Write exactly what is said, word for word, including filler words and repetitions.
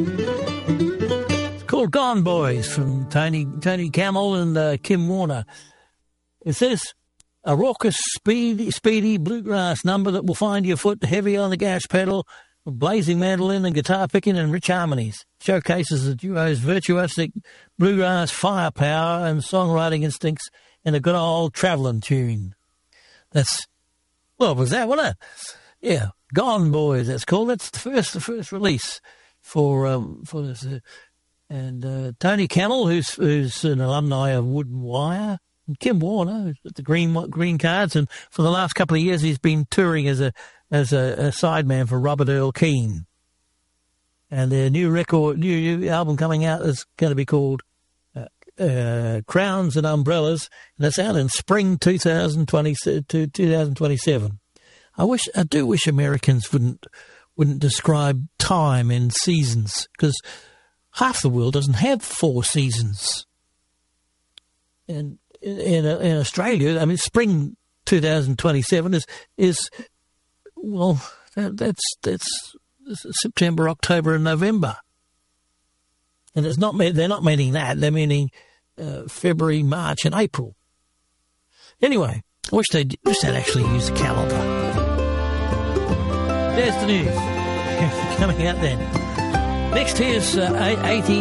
It's called Gone Boys from Tony Tony Camel and uh, Kim Warner. It says, a raucous, speedy, speedy bluegrass number that will find your foot heavy on the gas pedal, blazing mandolin and guitar picking and rich harmonies. Showcases the duo's virtuosic bluegrass firepower and songwriting instincts in a good old travelling tune. That's, well, was that, wasn't it? Yeah, Gone Boys, that's called. That's the first, the first release for um, for this. Uh, and uh, Tony Camel, who's who's an alumni of Wood and Wire, and Kim Warner, who's got the green green cards, and for the last couple of years he's been touring as a as a, a sideman for Robert Earl Keen. And their new record, new, new album coming out is going to be called uh, uh, Crowns and Umbrellas, and that's out in spring twenty twenty to twenty twenty-seven. I wish, I do wish Americans wouldn't wouldn't describe time in seasons, because half the world doesn't have four seasons. And in in, in Australia, I mean, spring twenty twenty-seven is is well, that, that's that's September, October, and November, and it's not they're not meaning that, they're meaning uh, February, March, and April. Anyway, I wish they wish they'd actually use the calendar. There's the news coming out then. Next here's uh, eighteen.